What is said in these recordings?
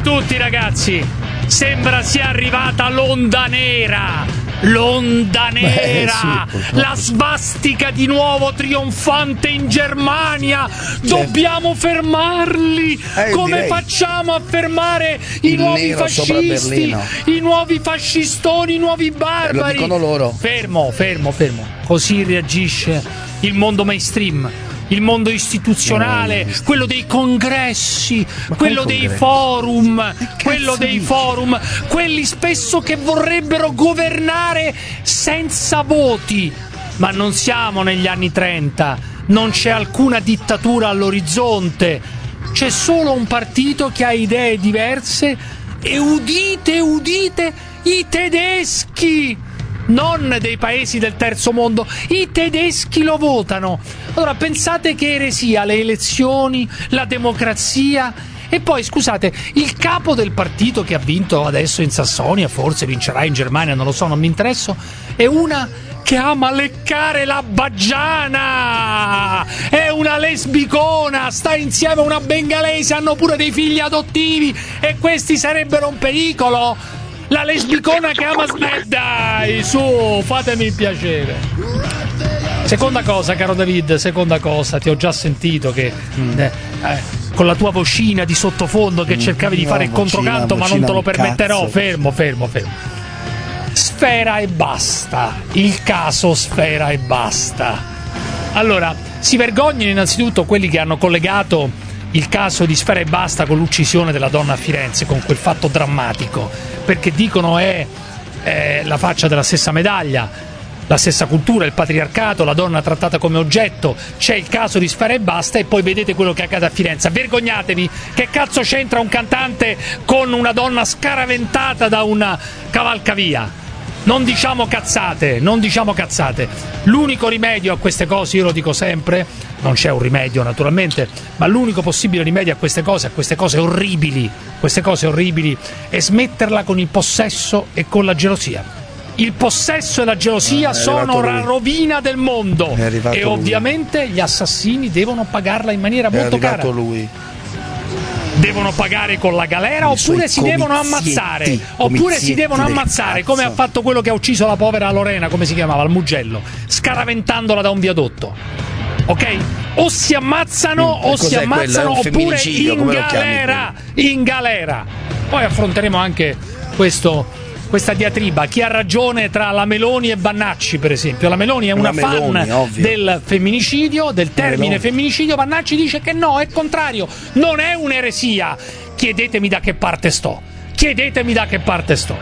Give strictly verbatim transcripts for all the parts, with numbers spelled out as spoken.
tutti, ragazzi. Sembra sia arrivata l'onda nera. L'onda nera, Beh, sì, la svastica di nuovo trionfante in Germania. Dobbiamo fermarli. Eh, Come direi. facciamo a fermare i Il nuovi nero sopra fascisti, Berlino. i nuovi fascistoni, i nuovi barbari? Lo dicono loro. Fermo, fermo, fermo. Così reagisce il mondo mainstream. Il mondo istituzionale, quello dei congressi, quello dei congressi? forum, quello dei dici? forum, quelli spesso che vorrebbero governare senza voti. Ma non siamo negli anni trenta, non c'è alcuna dittatura all'orizzonte, c'è solo un partito che ha idee diverse e udite, udite, i tedeschi! Non dei paesi del terzo mondo, i tedeschi lo votano. Allora pensate che eresia le elezioni, la democrazia. E poi scusate, il capo del partito che ha vinto adesso in Sassonia, forse vincerà in Germania, non lo so, non mi interesso, è una che ama leccare la baggiana, è una lesbicona, sta insieme a una bengalese, hanno pure dei figli adottivi e questi sarebbero un pericolo. La lesbicona che ama Smack, dai, su, fatemi il piacere. Seconda cosa, caro David, seconda cosa, ti ho già sentito che mm. eh, eh, con la tua vocina di sottofondo che cercavi di no, fare il vocina, controcanto, ma non te lo vocina un permetterò. cazzo. Fermo, fermo, fermo. Sfera e basta. Il caso Sfera e basta. Allora, si vergognano innanzitutto quelli che hanno collegato il caso di Sfera e basta con l'uccisione della donna a Firenze, con quel fatto drammatico, perché dicono è, è la faccia della stessa medaglia, la stessa cultura, il patriarcato, la donna trattata come oggetto. C'è il caso di Sfera e basta e poi vedete quello che accade a Firenze. Vergognatevi. Che cazzo c'entra un cantante con una donna scaraventata da una cavalcavia? Non diciamo cazzate, non diciamo cazzate. L'unico rimedio a queste cose, io lo dico sempre, non c'è un rimedio naturalmente, ma l'unico possibile rimedio a queste cose, a queste cose orribili, queste cose orribili, è smetterla con il possesso e con la gelosia. Il possesso e la gelosia Ah, è sono arrivato la lui. rovina del mondo È arrivato e lui. ovviamente gli assassini devono pagarla in maniera È molto arrivato cara. lui. Devono pagare con la galera I oppure suoi si devono comizietti, ammazzare, oppure si comizietti devono del ammazzare cazzo. come ha fatto quello che ha ucciso la povera Lorena, come si chiamava, al Mugello, scaraventandola da un viadotto. Ok? O si ammazzano Mm, o cos'è si ammazzano quello? È un oppure femminicidio, in come lo chiami galera, in galera. Poi affronteremo anche questo questa diatriba, chi ha ragione tra la Meloni e Vannacci, per esempio. La Meloni è una La Meloni, fan ovvio. del femminicidio, del termine Meloni. femminicidio. Vannacci dice che no, è contrario, non è un'eresia. Chiedetemi da che parte sto. Chiedetemi da che parte sto.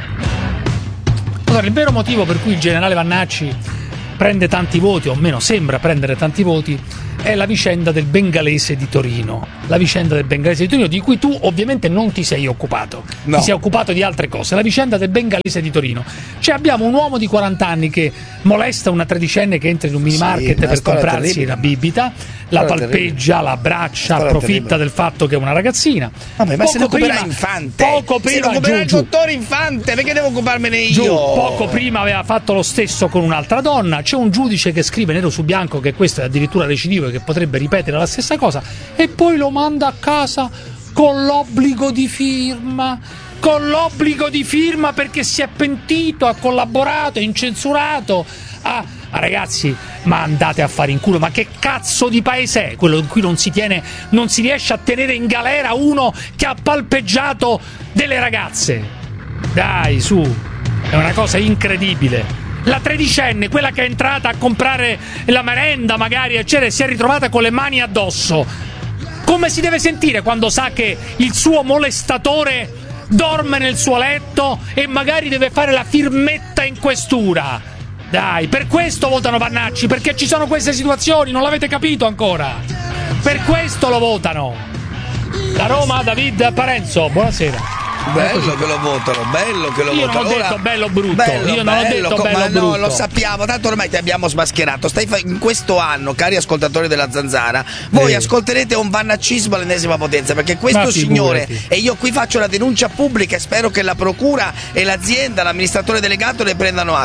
Allora, il vero motivo per cui il generale Vannacci prende tanti voti, o meno sembra prendere tanti voti, è la vicenda del bengalese di Torino. La vicenda del bengalese di Torino, di cui tu ovviamente non ti sei occupato. No. Ti sei occupato di altre cose. La vicenda del bengalese di Torino. Cioè abbiamo un uomo di quaranta anni che molesta una tredicenne che entra in un mini market una per storia comprarsi terribile. una bibita, la Storia palpeggia, la abbraccia, Storia approfitta terribile. del fatto che è una ragazzina. Vabbè, ma se ne Poco occuperà prima- Infante. Poco se ne prima, occuperà giù, il giù. dottore Infante, perché devo occuparmene io? Giù, poco prima aveva fatto lo stesso con un'altra donna. C'è un giudice che scrive nero su bianco che questo è addirittura recidivo e che potrebbe ripetere la stessa cosa, e poi lo manda a casa con l'obbligo di firma. Con l'obbligo di firma perché si è pentito, ha collaborato, è incensurato. Ah, ah, ragazzi, ma andate a fare in culo. Ma che cazzo di paese è quello in cui non si tiene, non si riesce a tenere in galera uno che ha palpeggiato delle ragazze? Dai, su, è una cosa incredibile. La tredicenne, quella che è entrata a comprare la merenda magari, eccetera, si è ritrovata con le mani addosso. Come si deve sentire quando sa che il suo molestatore dorme nel suo letto e magari deve fare la firmetta in questura? Dai, per questo votano Vannacci, perché ci sono queste situazioni, non l'avete capito ancora? Per questo lo votano. Da Roma, David Parenzo, buonasera. Bello che lo votano, bello che lo Io non votano. ho detto Ora- bello brutto, bello, io non ho bello, detto co- bello ma no, brutto. lo sappiamo, tanto ormai ti abbiamo smascherato. Stai fa- in questo anno, cari ascoltatori della Zanzara, voi Eh. ascolterete un vannaccismo all'ennesima potenza, perché questo Ma signore, figurati. e io qui faccio la denuncia pubblica e spero che la procura e l'azienda, l'amministratore delegato ne prendano atto.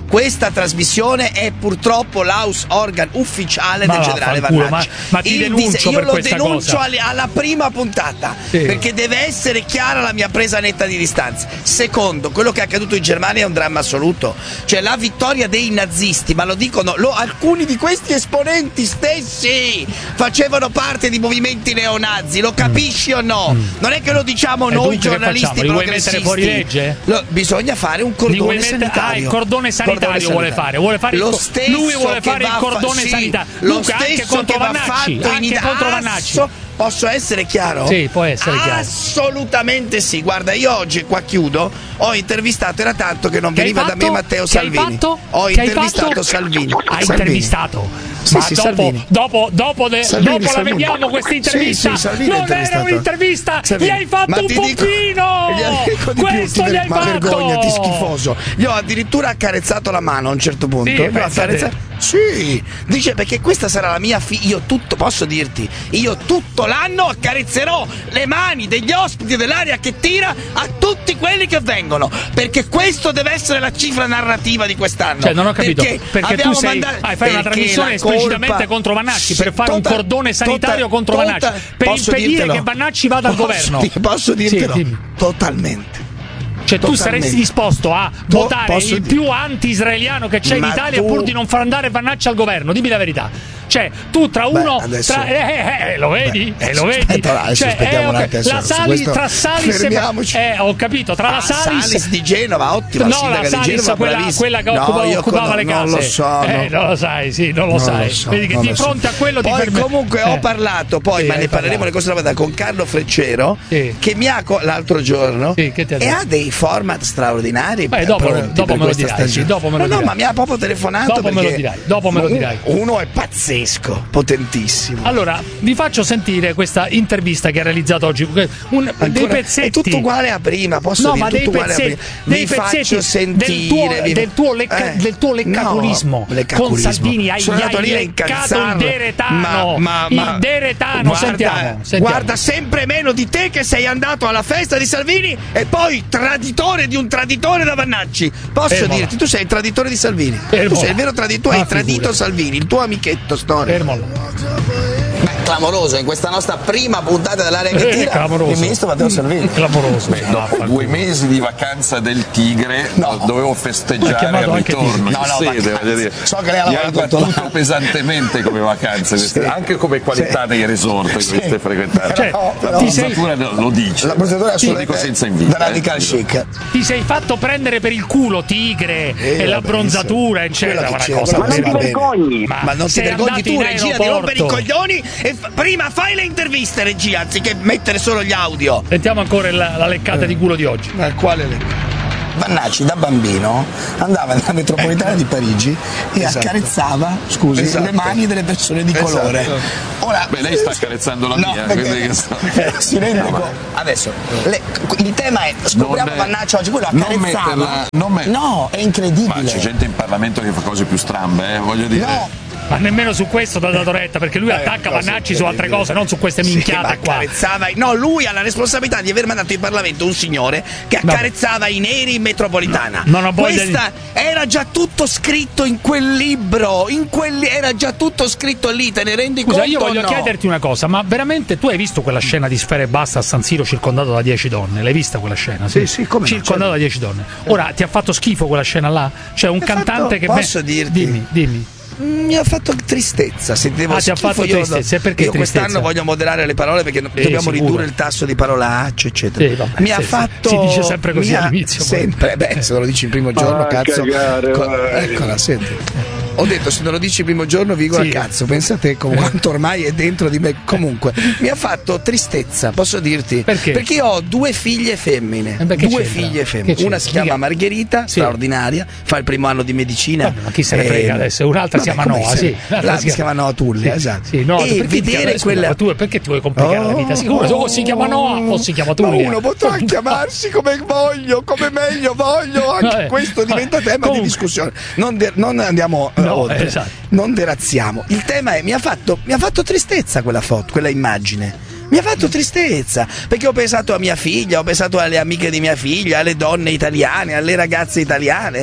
questa trasmissione è purtroppo l'house organ ufficiale ma del generale Vannacci. Vannacci. Ma, ma ti Il denuncio dise- io per lo questa denuncio cosa. alle- alla prima puntata, Sì. perché deve essere chiara la mia presa netta di distanza. Secondo, quello che è accaduto in Germania è un dramma assoluto, cioè la vittoria dei nazisti, ma lo dicono lo- alcuni di questi esponenti stessi facevano parte di movimenti neonazi, lo capisci mm. o no? Mm. Non è che lo diciamo e noi dunque giornalisti che progressisti. Mettere fuori legge? Lo, bisogna fare un cordone mettere, sanitario. Ah, il cordone sanitario cordone vuole sanitario. fare, vuole fare lo il, stesso lui vuole che fare il cordone fa, sanitario. Sì, lo Dunque, stesso anche contro che va Vannacci, fatto in anche Italia. contro Vannacci. Posso essere chiaro? Sì, può essere chiaro. Assolutamente sì. Guarda, io oggi qua chiudo. Ho intervistato, era tanto che non che veniva da me Matteo che Salvini. Hai fatto? Ho che intervistato hai fatto? Salvini. Hai Salvini. intervistato? Sì, Ma sì, dopo, Salvini. dopo, dopo, de, Salvini, dopo la Salvini. vediamo questa intervista. Sì, sì, Salvini non intervistato. era un'intervista, Salvini. gli hai fatto Ma un ti dico- pompino. gli dico di più, Questo ti gli ver- hai ma fatto. vergognati, schifoso. Gli ho addirittura accarezzato la mano a un certo punto. Sì, Gli ho pensate. accarezzato- Sì, dice perché questa sarà la mia figlia. Io tutto, posso dirti, io tutto l'anno accarezzerò le mani degli ospiti dell'aria che tira a tutti quelli che vengono, perché questo deve essere la cifra narrativa di quest'anno. Cioè, non ho capito, perché, perché tu abbiamo sei, mandato- ah, fai una perché trasmissione la esplicitamente colpa- contro Vannacci, Sì, per fare total- un cordone sanitario total- contro total- Vannacci, per posso impedire dirtelo? che Vannacci vada al Posso governo. di- posso dirtelo? Sì, dimmi. Totalmente. Cioè tu Totalmente. saresti disposto a Po- votare posso il dire- più anti-israeliano che c'è in Ma Italia tu- pur di non far andare Vannacci al governo? Dimmi la verità. Cioè, tu tra Beh, uno. adesso- Tra, eh, eh, lo vedi? Beh, eh, lo vedi? aspetta, adesso Cioè, aspettiamo eh, un ok, attimo, la su Salis, questo tra Salis e. fermiamoci. Eh, ho capito, tra la Ah, Salis. Salis di Genova, ottima, No, la sindaca la di Salis, Genova, quella, bravissima. quella che No, occupava, io occupava con- le case. non lo so, Eh, no. non lo sai, sì, non lo Non sai. lo so, Vedi che non di lo so. fronte a quello ti Poi fermi- comunque eh. ho parlato, poi Sì, ma hai ne parleremo parlato. le cose da vedere, con Carlo Freccero, Sì. che mi ha co- l'altro giorno Sì, che ti ha e detto? ha dei format straordinari. Beh, dopo- pronti dopo per me lo questa dirai, sì, stagione. dopo me lo no, no, dirai. ma mi ha proprio telefonato. Dopo me lo perché dirai, dopo me lo un- dirai. Uno è pazzesco, potentissimo. Allora, vi faccio sentire questa intervista che ha realizzato oggi. Un, dei Ancora- pezzetti. è tutto uguale a prima, posso No, dire, ma tutto dei uguale a pezzetti, prima. dei Vi pezzetti faccio sentire del tuo, vi- del tuo, lecca, eh, del tuo leccaculismo no, leccaculismo. con Salvini. Hai, Sono andato hai lì a leccato il incazzarlo. deretano. Ma- ma- ma- il deretano. guarda, Sentiamo, sentiamo. guarda sempre meno di te che sei andato alla festa di Salvini e poi traditore di un traditore da Vannacci. Posso Fermola. dirti, tu sei il traditore di Salvini. Fermola. Tu sei il vero traditore, Ma hai tradito figurati. Salvini, il tuo amichetto storico. Fermolo. Beh, clamoroso, in questa nostra prima puntata dell'area che Eh, tira clamoroso. il ministro Matteo Salvini. Clamoroso. Beh, dopo due mesi di vacanza del Tigre No. dovevo Ma festeggiare chiamato il anche ritorno Tigre. in No, no, sede, vacanze. voglio dire. So che lei ha Mi hai lavorato tutto battuto l'anno. pesantemente come vacanze, queste- Sì. anche come qualità Sì. dei resort che Sì. stai frequentando. Cioè, No, però- ti sei- L'ossatura lo dice. La procedura è Lo dico senza invidia. da radical eh. chic. Ti sei fatto prendere per il culo, tigre, Eh, e la vabbè, bronzatura, sì. Quello eccetera. che Una c'era, cosa quello così. che va bene. Ma, Ma non ti sei vergogni andato tu, in regia, di aeroporto. rompere i coglioni e f- prima fai le interviste, regia, anziché mettere solo gli audio. Sentiamo ancora la, la leccata di culo di oggi. Ma quale le... Vannacci da bambino andava nella metropolitana di Parigi e Esatto. accarezzava, scusi, Esatto. le mani delle persone di Esatto. colore. Ora, Beh, lei sta accarezzando la no, mia, perché- quindi che sto- si rende No, ma- conto. Adesso, le- il tema è scopriamo Non- Vannacci oggi, quello non accarezzava. metterla- non me- No, è Ma incredibile. c'è gente in Parlamento che fa cose più strambe, eh, voglio dire. No. Ma nemmeno su questo ti ha dato retta, perché lui attacca cose Vannacci su altre cose, non su queste Sì, minchiate ma qua. accarezzava. No, lui ha la responsabilità di aver mandato in Parlamento un signore che accarezzava i neri in metropolitana. No, non ho voglia di- Questa era già tutto scritto in quel libro. In quel... Era già tutto scritto lì, te ne rendi Scusa, conto? io voglio o no? chiederti una cosa, ma veramente tu hai visto quella scena di Sfera e Basta a San Siro circondato da dieci donne? L'hai vista quella scena? Sì, sì, come no, circondato certo. da dieci donne. Ora, ti ha fatto schifo quella scena là? Cioè, un Mi ha cantante fatto- che... posso dirti? Dimmi, dimmi. Mi ha fatto tristezza, sentivo Ah, ti ha schifo, fatto io- tristezza, e perché io tristezza? quest'anno voglio moderare le parole perché Sì, dobbiamo sicuro. ridurre il tasso di parolacce, eccetera. Sì, vabbè, mi sì, ha sì. fatto Si dice sempre così mi ha- all'inizio, poi. sempre, beh, se lo dici il primo giorno, Ah, cazzo. cagare, Co- vai. eccola, senti. Ho detto se non lo dici il primo giorno, virgola Sì. cazzo, pensa te con quanto ormai è dentro di me. Comunque, mi ha fatto tristezza, posso dirti? Perché? Perché io ho due figlie femmine. Eh beh, che due c'entra? figlie Che femmine. c'entra? Una si chiama Mica- Margherita, Sì. straordinaria, fa il primo anno di medicina. Vabbè, ma chi se ne frega adesso? Un'altra si Vabbè, chiama come Noa, se- sì. Un'altra L'altra si si chiama Noa Tullia, Sì, esatto. sì, no, e perché ti vedere chiama- quella. ma tu perché ti vuoi complicare la vita? Sicuro, o si chiama Noa o si chiama Ma Tullia. uno potrà chiamarsi come voglio, come meglio voglio, anche Vabbè. questo diventa tema Comunque. di discussione. Non, de- non andiamo eh, No, oltre, esatto. non derazziamo. Il tema è: mi ha fatto, mi ha fatto tristezza quella foto, quella immagine. Mi ha fatto tristezza perché ho pensato a mia figlia, ho pensato alle amiche di mia figlia, alle donne italiane, alle ragazze italiane.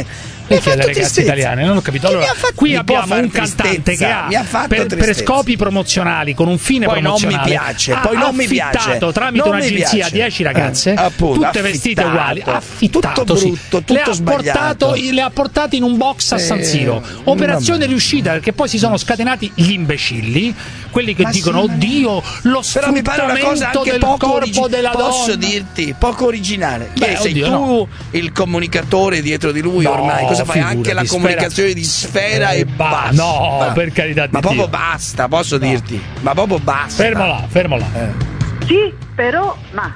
Perché le ragazze italiane? Non ho capito. Allora, fatto, qui abbiamo un cantante che ha per, per scopi promozionali, con un fine poi promozionale, non mi piace, ha poi non mi piace, tramite non un'agenzia dieci ragazze, eh, appunto, tutte affittato, vestite uguali, affittato, tutto sì. brutto, tutto le ha sbagliato. Portato, le ha portate in un box a San Siro. Eh, Operazione vabbè. riuscita, perché poi si sono scatenati gli imbecilli, quelli che Ma dicono sì, oddio, lo però mi pare una cosa sfruttamento anche del poco corpo origi- della posso donna. dirti poco originale. Beh, che sei oddio, tu no. il comunicatore dietro di lui No, ormai? Cosa fai? figurati, Anche la Sfera- comunicazione di Sfera Eh, e ba- basta. no, per carità di Ma proprio Dio. basta, posso No. dirti. Ma proprio basta. Fermo là, fermo là. Eh. Sì, però, ma.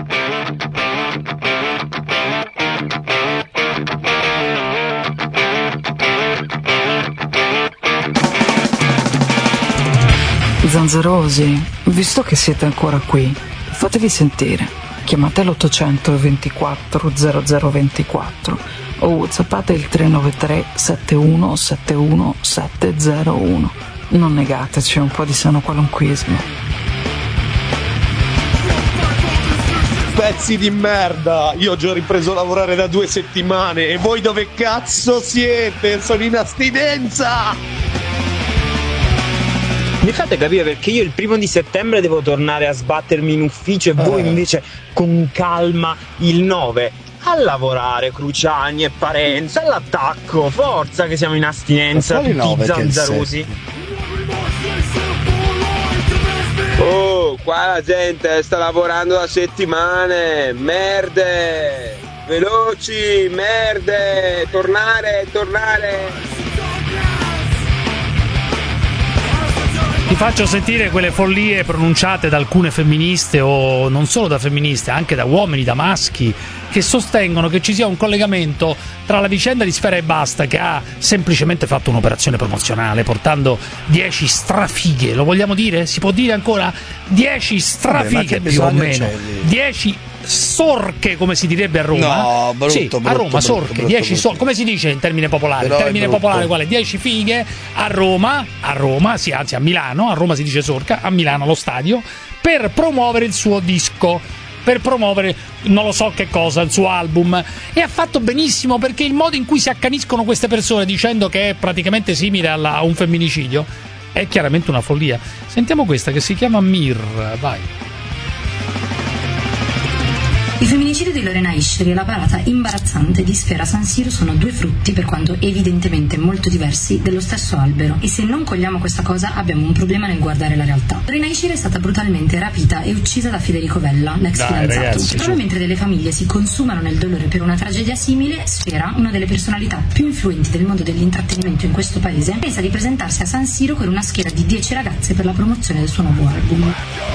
Zanzerosi, visto che siete ancora qui, fatevi sentire. Chiamate l'ottocento ventiquattro zero zero ventiquattro o whatsappate il tre nove tre sette uno sette uno sette zero uno. Non negateci un po' di sano qualunquismo. Pezzi di merda, io ho già ripreso a lavorare da due settimane e voi dove cazzo siete? Sono in astinenza! Mi fate capire perché io il primo di settembre devo tornare a sbattermi in ufficio e voi invece con calma il nove a lavorare, Cruciani e Parenza, all'attacco, forza che siamo in astinenza, Ma quale nove tutti che è il zanzarosi. Oh, qua la gente sta lavorando da settimane, merde, veloci, merde, tornare, tornare. Ti faccio sentire quelle follie pronunciate da alcune femministe, o non solo da femministe, anche da uomini, da maschi, che sostengono che ci sia un collegamento tra la vicenda di Sfera e Basta, che ha semplicemente fatto un'operazione promozionale portando dieci strafighe, lo vogliamo dire? Si può dire ancora? dieci strafighe più o meno, dieci sorche, come si direbbe a Roma. No, brutto, sì, brutto, a Roma brutto, sorche, brutto, dieci brutto. so- come si dice in termine popolare? Però In è termine brutto. popolare quale? dieci fighe a Roma, a Roma, sì, anzi a Milano, a Roma si dice sorca, a Milano allo stadio, per promuovere il suo disco, per promuovere non lo so che cosa, il suo album, e ha fatto benissimo, perché il modo in cui si accaniscono queste persone dicendo che è praticamente simile alla- a un femminicidio è chiaramente una follia. Sentiamo questa che si chiama Mir, vai. Il femminicidio di Lorena Isceri e la parata imbarazzante di Sfera San Siro sono due frutti, per quanto evidentemente molto diversi, dello stesso albero, e se non cogliamo questa cosa abbiamo un problema nel guardare la realtà. Lorena Isceri è stata brutalmente rapita e uccisa da Federico Vella, l'ex Dai, fidanzato. ragazzi, Proprio su. mentre delle famiglie si consumano nel dolore per una tragedia simile, Sfera, una delle personalità più influenti del mondo dell'intrattenimento in questo paese, pensa di presentarsi a San Siro con una schiera di dieci ragazze per la promozione del suo nuovo album.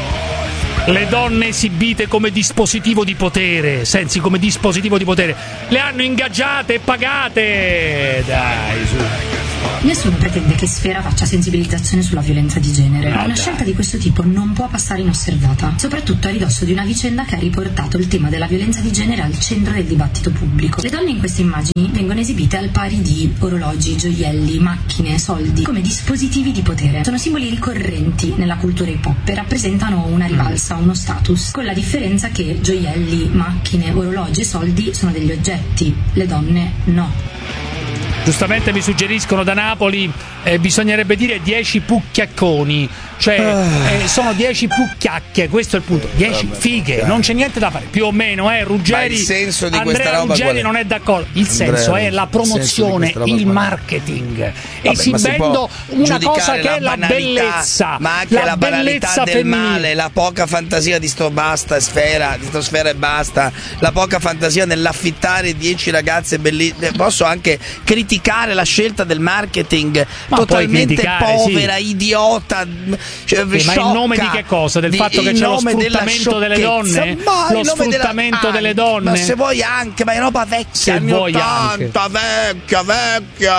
Le donne esibite come dispositivo di potere, Sensi, come dispositivo di potere, le hanno ingaggiate e pagate. Dai, su. Nessuno pretende che Sfera faccia sensibilizzazione sulla violenza di genere, ma Ah, una dai. scelta di questo tipo non può passare inosservata, soprattutto a ridosso di una vicenda che ha riportato il tema della violenza di genere al centro del dibattito pubblico. Le donne in queste immagini vengono esibite al pari di orologi, gioielli, macchine, soldi, come dispositivi di potere. Sono simboli ricorrenti nella cultura hip hop e rappresentano una rivalsa, uno status, con la differenza che gioielli, macchine, orologi e soldi sono degli oggetti, le donne no. Giustamente mi suggeriscono da Napoli, eh, bisognerebbe dire dieci pucchiacconi, cioè eh, sono dieci pucchiacche, questo è il punto, dieci fighe, non c'è niente da fare, più o meno, eh, Ruggeri, Ma il senso di Andrea questa roba Ruggeri qual è? non è d'accordo, il senso Andrea, è la il senso di promozione, questa roba il qual è? marketing, Vabbè, ma si esibendo può una giudicare cosa che è la banalità, bellezza, ma anche la, banalità bellezza del femminile. male, la poca fantasia di sto basta Sfera, di sto Sfera e Basta, la poca fantasia nell'affittare dieci ragazze bellissime. Posso anche criticare la scelta del marketing, Ma totalmente puoi criticare, povera, sì. idiota, cioè, Sì, ma in nome di sciocca, che cosa? Del di- fatto che in c'è lo nome della sfruttamento delle sciocchezza. donne? Ma Lo in nome della- sfruttamento delle anche, donne? Ma se vuoi anche, ma è roba vecchia, Se anni vuoi ottanta, vecchia, vecchia.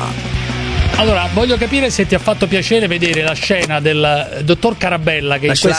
Allora, voglio capire se ti ha fatto piacere vedere la scena del dottor Carabella, che La in questa Schlein.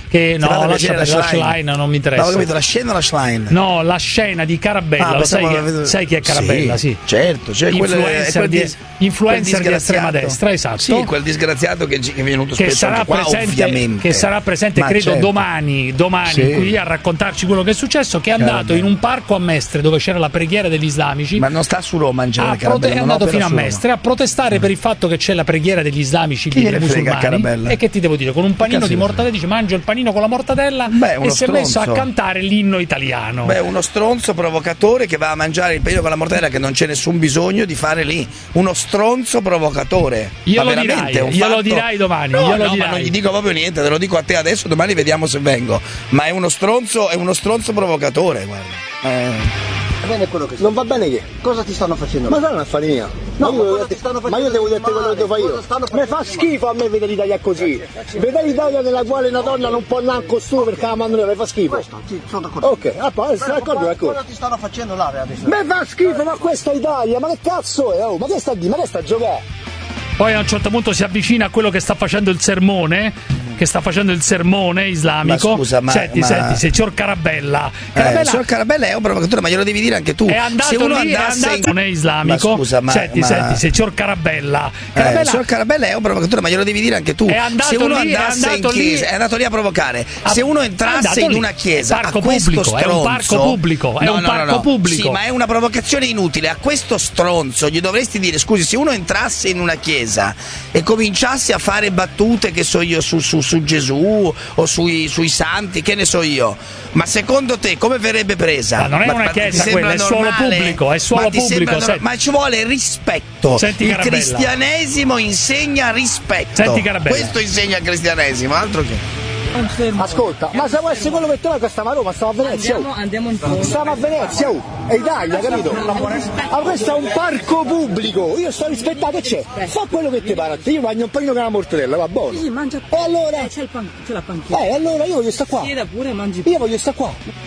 che Ti fa no, da lascia piacere per la Schlein? Schlein non mi interessa. No, ho capito, la scena o la Schlein? No, la scena di Carabella, Ah, lo sai, pensavo che, avevo- sai chi è Carabella? Sì, certo, cioè quel- è influencer, quel di, dis- influencer quel di estrema disgraziato. destra, esatto. Sì, quel disgraziato che, che è venuto che spesso sarà, anche qua, presente, ovviamente. che sarà presente Ma credo certo. domani, domani Sì. qui a raccontarci quello che è successo, che è andato Carabella. in un parco a Mestre dove c'era la preghiera degli islamici. Ma non sta su Roma in genere a Carabella, prote- è non andato opera fino a su Roma. Mestre a protestare per il fatto che c'è la preghiera degli islamici, Chi dei gliene frega, musulmani, Carabella? e che ti devo dire, con un panino cazzo di ne mortadella dice mangio il panino con la mortadella Beh, uno e si è messo a stronzo. cantare l'inno italiano. Beh, uno stronzo provocatore che va a mangiare il panino con la mortadella, che non c'è nessun bisogno di fare lì. Uno stronzo provocatore. Glielo Ma veramente, dirai, è un glielo fatto- dirai domani, No, glielo no, ma dirai. non gli dico proprio niente, te lo dico a te adesso, domani vediamo se vengo. Ma è uno stronzo, è uno stronzo provocatore, guarda. Eh. Va bene quello che non va bene che? Cosa ti stanno facendo? Ma non è affare mia. No, ma, io devo dirti- ma io devo dirti quello che devo fare io. Mi fa schifo a me vedere l'Italia così. Vedere l'Italia nella quale una donna non può andare in costume perché la mandano mi fa schifo. Questo, sì, sono d'accordo. Ok, ah, poi sei d'accordo, d'accordo. Cosa ti stanno facendo là adesso? Mi fa schifo, ma questa è Italia, ma che cazzo è? Oh, ma che sta di? Ma che sta a giocare? Poi a un certo punto si avvicina a quello che sta facendo il sermone, che sta facendo il sermone islamico. Ma scusa, ma- senti, ma- senti, se signor Carabella, Eh, Carabella signor Carabella è un provocatore, ma glielo devi dire anche tu. è andato se uno lì, è andasse andato in non è islamico. Ma scusa, ma, senti, ma... senti, se signor Carabella, Eh, Carabella signor Carabella è un provocatore, ma glielo devi dire anche tu. È andato se uno lì, è andasse in andato lì- chiesa, è andato lì a provocare. Ah, se uno è entrasse andato in lì. una chiesa, Parco a questo pubblico, è un stronzo, parco pubblico, è no, un no, no, parco no. pubblico. Sì, ma è una provocazione inutile. A questo stronzo gli dovresti dire: scusi, se uno entrasse in una chiesa e cominciasse a fare battute, che so io, su, su, su Gesù o sui, sui santi, che ne so io, ma secondo te come verrebbe presa? Ma non è una ti chiesa sembra quella, è suolo normale? pubblico, è suolo ma ti pubblico, sembra norma- senti. ma ci vuole rispetto. Senti, il Carabella. cristianesimo insegna rispetto. Senti, Carabella. Questo insegna il cristianesimo, altro che. Ascolta, ma se vuoi essere quello che te vai, stiamo a Roma, stiamo a Venezia. Andiamo, oh. andiamo in fondo. Stiamo a Venezia, oh. È Italia, capito? Ma questo è un parco pubblico, io sto rispettato e c'è. Fa quello che ti pare a te, io mangio un panino con la mortadella, va buono. Sì, mangia. E allora? Eh, c'è, il pan- c'è la panchina. Eh, allora io voglio stare qua. Sieda pure, mangi. Io voglio stare qua.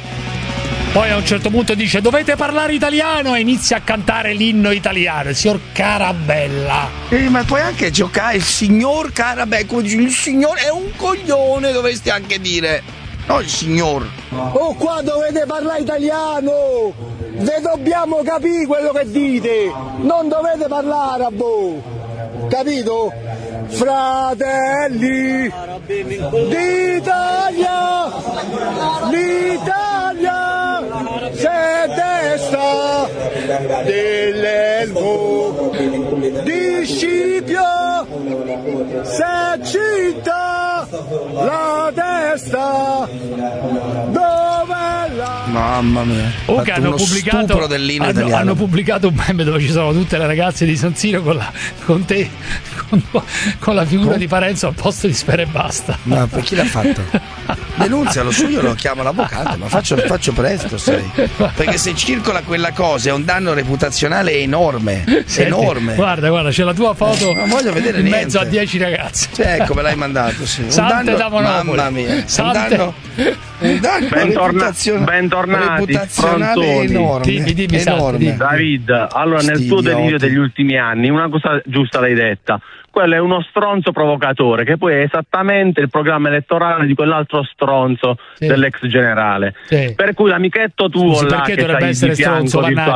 Poi a un certo punto dice dovete parlare italiano e inizia a cantare l'inno italiano, il signor Carabella. Eh, ma puoi anche giocare il signor Carabella, come dici, il signor è un coglione, dovresti anche dire. No, il signor. Oh, qua dovete parlare italiano! Ve dobbiamo capire quello che dite! Non dovete parlare a voi! Capito? Fratelli d'Italia! L'Italia! Se testa dell'elmo di Scipio! Se città la testa! Dove la... Mamma mia. Oh, Fatto che hanno uno pubblicato, stupro dell'inno hanno, italiano. hanno pubblicato un meme dove ci sono tutte le ragazze di San Siro con, la, con te, con, con la figura Oh. di Parenzo al posto di Sfera e Basta. Ma per chi l'ha fatto? Denunzialo su, io lo chiamo l'avvocato, ma faccio, faccio presto, sai. Perché se circola quella cosa è un danno reputazionale enorme. Senti, enorme. Guarda, guarda, c'è la tua foto non voglio vedere in niente. mezzo a dieci ragazze. Cioè, ecco, me l'hai mandato, sì. Un Sante danno- da Monopoli. mamma mia, un Sante. danno, un danno Bentorna- reputazio- bentornati, reputazionale Fronzoni. enorme. Dimmi, dimmi, Sante, enorme. dimmi. David, allora nel Sti tuo delirio idioti. degli ultimi anni una cosa giusta l'hai detta, quello è uno stronzo provocatore che poi è esattamente il programma elettorale di quell'altro stronzo Sì. dell'ex generale, Sì. per cui l'amichetto tuo Scusi, là perché che dovrebbe stai essere di fianco stronzo, virtualmente